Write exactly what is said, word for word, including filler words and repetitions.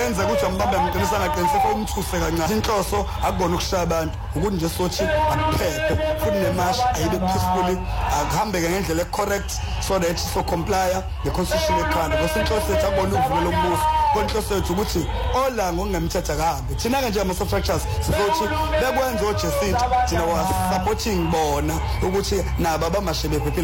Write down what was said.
kenzeka ukuthi ambambe amqinisa ngaqinisa for umthuse kancane inhloso akubona ukushaya abantu ukuthi nje sothi akuphephe futhi nemash ayibe peacefully akuhambeke ngendlela ecorrect so that so comply the constitution ekhanda because inhloso yethu akubona ukuvula lombuso konhloso yethu ukuthi ola ngokungemthetha kahambe thina ke nje ama structures sizothi bekwenza oJesinta thina was supporting bona ukuthi nabo abamashe bephe